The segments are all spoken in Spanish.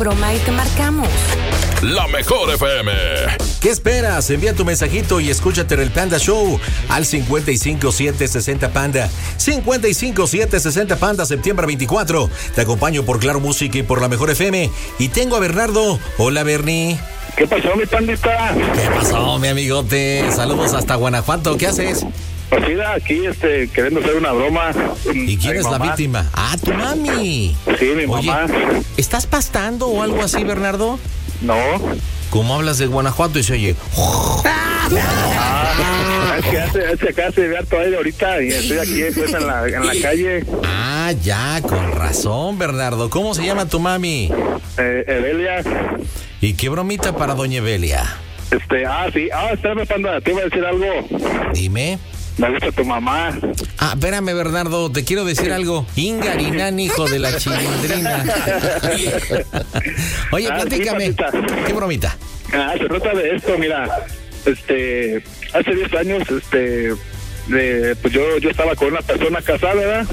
broma y te marcamos. La Mejor FM. ¿Qué esperas? Envía tu mensajito y escúchate en el Panda Show al 55760 Panda. 55760 Panda, septiembre 24. Te acompaño por Claro Música y por La Mejor FM. Y tengo a Bernardo. Hola, Bernie. ¿Qué pasó, mi pandita? ¿Qué pasó, mi amigote? Saludos hasta Guanajuato. ¿Qué haces? Pues mira, aquí queriendo hacer una broma. ¿Y quién es la víctima? Ah, tu mami. Sí, mi mamá. ¿Estás pastando o algo así, Bernardo? No. ¿Cómo hablas de Guanajuato y se oye? Es que hace acá se ve harto aire ahorita y estoy aquí pues en la calle. Ah, ya, con razón, Bernardo. ¿Cómo se llama tu mami? Evelia. ¿Y qué bromita para doña Evelia? Sí. Espérame, panda, te iba a decir algo. Dime. Me gusta tu mamá. Ah, espérame, Bernardo, te quiero decir algo. Ingarinán, hijo de la chilindrina. Oye, platícame. Sí, ¿qué bromita? Se trata de esto, mira. Hace 10 años, pues yo estaba con una persona casada, ¿verdad?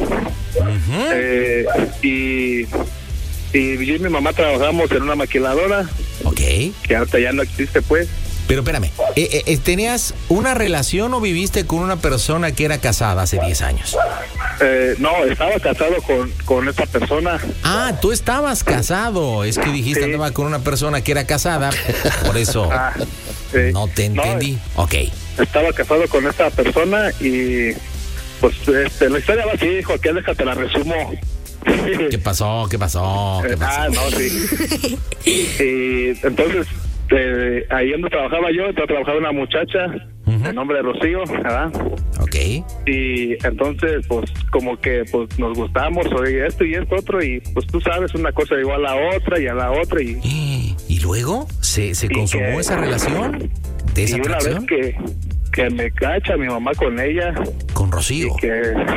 Uh-huh. Y yo y mi mamá trabajamos en una maquiladora. Ok. Que ahorita ya no existe, pues. Pero espérame, ¿tenías una relación o viviste con una persona que era casada hace 10 años? No, estaba casado con esta persona. Ah, tú estabas casado. Es que dijiste Sí. andaba con una persona que era casada. Por eso Sí. no te entendí. Ok. Estaba casado con esta persona y pues la historia va así, Joaquín, déjate la resumo. ¿Qué pasó? ¿Qué pasó? ¿Qué pasó? No, sí. Y entonces, ahí donde trabajaba yo, trabajaba una muchacha, de nombre Rocío, ¿verdad? Ok. Y entonces, pues, como que pues nos gustamos, oye, esto y esto otro, y pues tú sabes, una cosa llegó a la otra y a la otra, ¿Y luego? ¿Se consumó esa relación? ¿De esa y una atracción? vez que me cacha mi mamá con ella. ¿Con Rocío? Que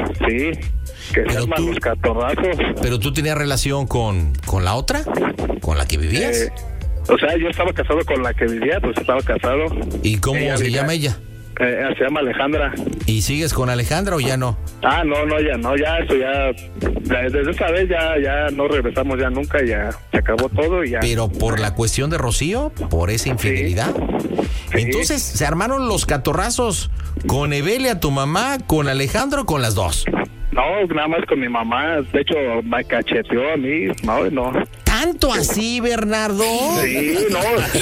se arman los catorrazos. ¿Pero tú tenías relación con la otra? ¿Con la que vivías? O sea, yo estaba casado con la que vivía, pues estaba casado. ¿Y cómo se llama ella? Se llama Alejandra. ¿Y sigues con Alejandra o ya no? Ya eso desde esa vez ya no regresamos ya nunca, ya se acabó todo y ya. ¿Pero por la cuestión de Rocío? ¿Por esa infidelidad? Sí. Entonces, ¿se armaron los catorrazos con Evelia, tu mamá, con Alejandro o con las dos? No, nada más con mi mamá. De hecho, me cacheteó a mí. No. ¿Tanto así, Bernardo? Sí, no.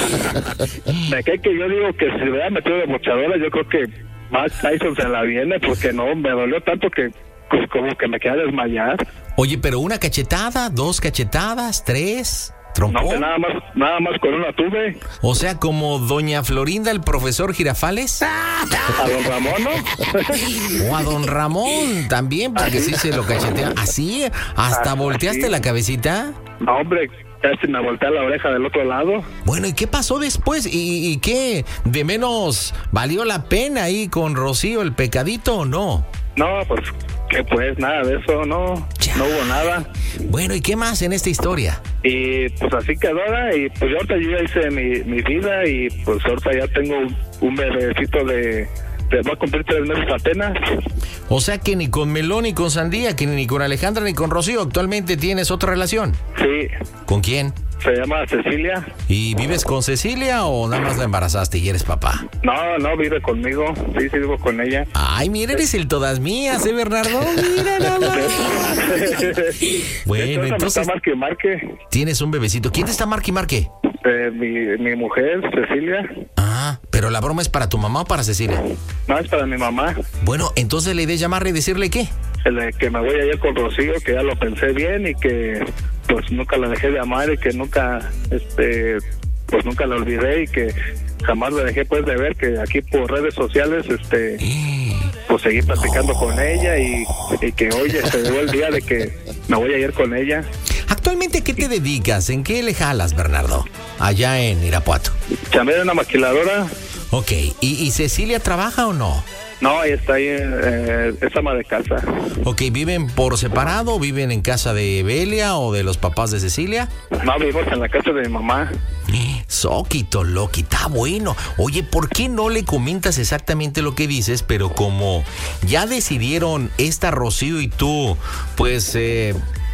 Me cae que yo digo que si me hubiera metido de mochadora, yo creo que Mike Tyson se la viene, porque no, me dolió tanto que pues, como que me quedé a desmayar. Oye, pero una cachetada, 2 cachetadas, 3, trompón. No, que nada más con una tuve. O sea, como doña Florinda, el profesor Girafales. A don Ramón, ¿no? O a don Ramón también, porque sí se lo cachetea. ¿Así? ¿Hasta volteaste sí. la cabecita? No, hombre, casi me volteé la oreja del otro lado. Bueno, ¿y qué pasó después? ¿Y qué? ¿De menos valió la pena ahí con Rocío el pecadito o no? No, pues, que pues nada de eso, no hubo nada. Bueno, ¿y qué más en esta historia? Y pues así quedó, ¿verdad? Y pues yo ahorita yo ya hice mi vida y pues ahorita ya tengo un bebecito va a cumplir 3 meses apenas. O sea que ni con Melón ni con Sandía, que ni con Alejandra ni con Rocío actualmente tienes otra relación. Sí. ¿Con quién? Se llama Cecilia. ¿Y vives con Cecilia o nada más la embarazaste y eres papá? No, vive conmigo. Sí, vivo con ella. Ay, mira, eres el todas mías, Bernardo? Mira nada más. Bueno, entonces marque. Tienes un bebecito. ¿Quién te está marque y marque? Mi mujer, Cecilia. Ah, pero la broma es para tu mamá o para Cecilia. No, es para mi mamá. Bueno, entonces la idea es llamarle y decirle ¿qué? Que me voy a ir con Rocío, que ya lo pensé bien y que pues nunca la dejé de amar y que nunca, pues nunca la olvidé y que jamás la dejé pues de ver, que aquí por redes sociales, pues seguí platicando con ella y que hoy se llegó el día de que me voy a ir con ella. ¿Actualmente qué te dedicas? ¿En qué le jalas, Bernardo? Allá en Irapuato. Chamé de una maquiladora. Ok, ¿y Cecilia trabaja o no? No, ella está ahí, es ama de casa. Ok, ¿viven por separado? ¿Viven en casa de Evelia o de los papás de Cecilia? No, vivimos en la casa de mi mamá. Soquito, Loki, está bueno. Oye, ¿por qué no le comentas exactamente lo que dices? Pero como ya decidieron esta Rocío y tú, pues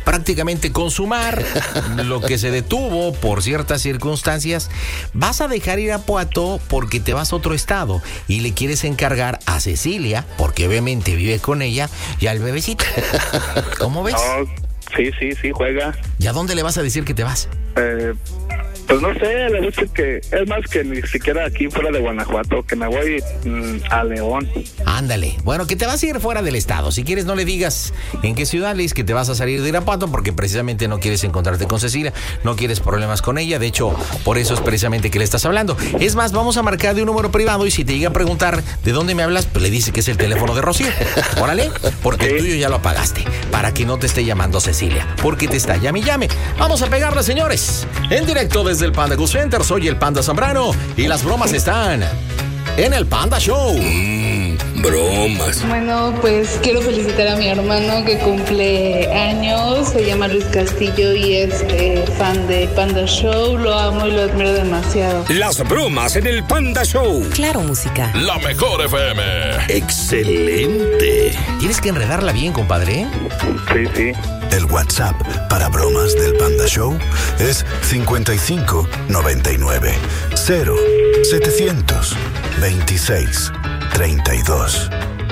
prácticamente consumar lo que se detuvo por ciertas circunstancias. Vas a dejar ir a Apuato porque te vas a otro estado y le quieres encargar a Cecilia, porque obviamente vive con ella, y al bebecito. ¿Cómo ves? No, sí, juega. ¿Y a dónde le vas a decir que te vas? Pues no sé, le gusta que es más que ni siquiera aquí fuera de Guanajuato, que me voy a León. Ándale, bueno, que te vas a ir fuera del estado. Si quieres no le digas en qué ciudad, le dices que te vas a salir de Irapuato porque precisamente no quieres encontrarte con Cecilia, no quieres problemas con ella. De hecho, por eso es precisamente que le estás hablando. Es más, vamos a marcar de un número privado y si te llega a preguntar de dónde me hablas, pues le dice que es el teléfono de Rocío. Órale, porque el tuyo ya lo apagaste, para que no te esté llamando Cecilia, porque te está llame y llame. Vamos a pegarle, señores, en directo desde el Panda Go Center. Soy el Panda Zambrano y las bromas están en el Panda Show. Bromas. Bueno, pues quiero felicitar a mi hermano que cumple años. Se llama Luis Castillo y es fan de Panda Show. Lo amo y lo admiro demasiado. Las bromas en el Panda Show. Claro, música. La mejor FM. Excelente. Tienes que enredarla bien, compadre. Sí. El WhatsApp para bromas del Panda Show es 55 99 0 700 26 32.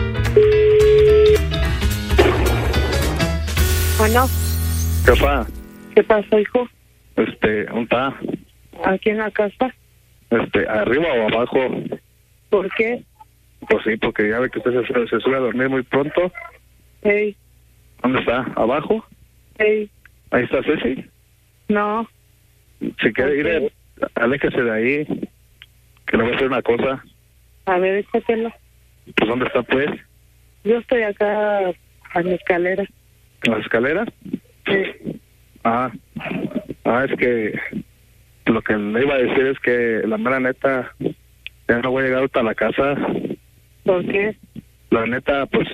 Bueno, Jefa, ¿qué pasa, hijo? ¿dónde está? ¿Aquí en la casa? ¿Arriba o abajo? ¿Por qué? Pues sí, porque ya ve que usted se sube a dormir muy pronto. Hey, ¿Dónde está? ¿Abajo? hey, Ahí está Ceci. no. Si quiere ir, aléjese de ahí, que le voy a hacer una cosa. A ver, échatelo. Pues ¿dónde está, pues? Yo estoy acá a mi escalera. ¿En las escaleras? Sí. Es que lo que le iba a decir es que la mera neta, ya no voy a llegar hasta la casa. ¿Por qué? La neta, pues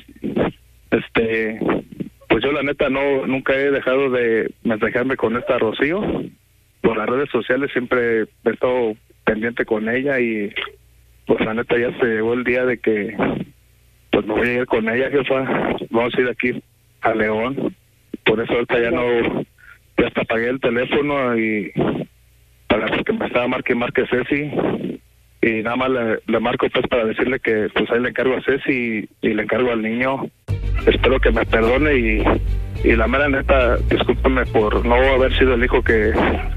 yo la neta nunca he dejado de mensajearme con esta Rocío. Por las redes sociales siempre he estado pendiente con ella y pues la neta ya se llegó el día de que pues me voy a ir con ella, jefa. Vamos a ir aquí a León. Por eso ahorita ya hasta apagué el teléfono y porque me estaba marque Ceci y nada más le marco pues para decirle que pues ahí le encargo a Ceci y le encargo al niño. Espero que me perdone y la mera neta, discúlpeme por no haber sido el hijo que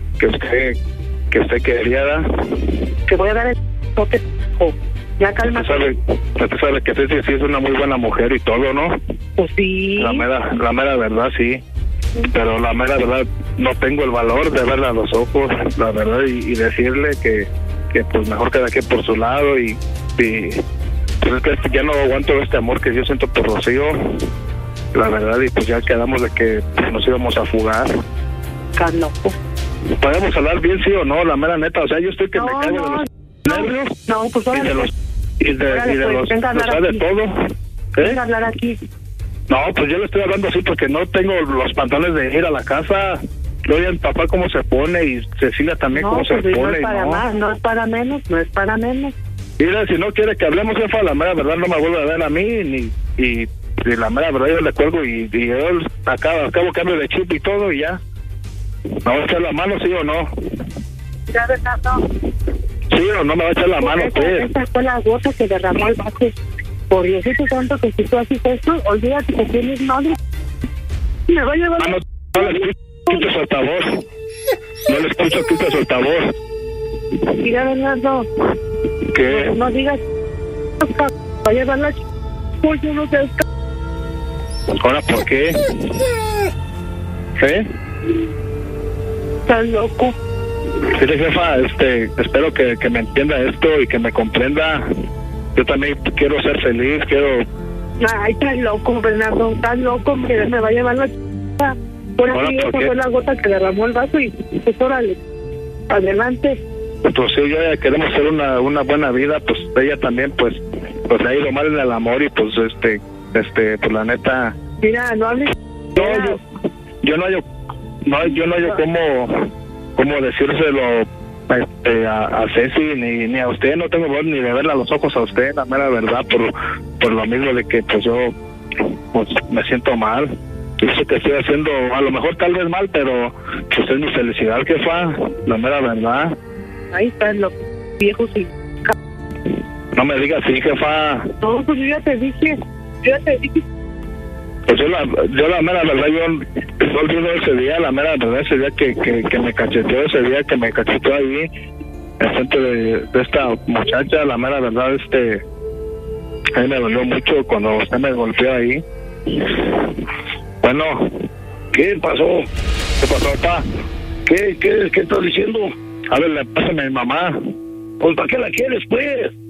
usted quería dar. Te voy a dar el toque. Ya calma. Usted sabe que Ceci sí es una muy buena mujer y todo, ¿no? Pues sí. La mera verdad, sí. Pero la mera verdad, no tengo el valor de verla a los ojos, la verdad, y decirle que pues mejor cada quien por su lado y pues es que ya no aguanto este amor que yo siento por Rocío, la verdad, y pues ya quedamos de que pues, nos íbamos a fugar. Estás loco. ¿Podemos hablar bien, sí o no? La mera neta, o sea, yo estoy que me caigo de los nervios. No, pues órale. Y de los de todo. Venga a hablar aquí. No, pues yo le estoy hablando así porque no tengo los pantalones de ir a la casa. Oye, el papá cómo se pone y Cecilia también cómo se pone. No es para más, no es para menos. Mira, si no quiere que hablemos, jefa, la mera verdad no me vuelve a ver a mí, y la mera verdad yo le cuelgo y yo acabo cambio de chip y todo y ya. ¿Me va a echar la mano, sí o no? Ya verdad, no. Sí o no me va a echar la mano, pues. Esa fue la gota que derramó el vaso. Por Diosito santo, que si tú haces esto, olvídate que tienes madre. Me va a llevar... No le escucho su altavoz. No le escucho, quita su altavoz. Mira, Bernardo. ¿Qué? No digas... Va a llevar la pollo, no seas... ¿Ahora por qué? ¿Sí? Estás loco. Sí, jefa, espero que me entienda esto y que me comprenda. Yo también quiero ser feliz, quiero... Ay, estás loco, Bernardo, estás loco, que me va a llevar la por aquí esa fue la gota que derramó el vaso y pues órale, adelante. Pues sí, ya queremos hacer una buena vida, pues ella también pues le ha ido mal en el amor y pues pues la neta... Mira, no hables... No, yo no hallo cómo decírselo a Ceci ni a usted. No tengo voz ni de verle a los ojos a usted, la mera verdad, por lo mismo de que pues yo pues me siento mal. Eso que estoy haciendo, a lo mejor tal vez mal, pero pues es mi felicidad, jefa, la mera verdad. Ahí están los viejos y... No me digas así, jefa. No, pues yo ya te dije. Pues yo la mera verdad, yo no olvido ese día, la mera verdad, ese día que me cacheteó, ese día que me cacheteó ahí, enfrente de esta muchacha, la mera verdad, a mí me dolió mucho cuando usted me golpeó ahí. Bueno, ¿qué pasó? ¿qué pasó, papá? ¿Qué estás diciendo? A ver, le pásame a mi mamá. Pues, ¿para qué la quieres, pues?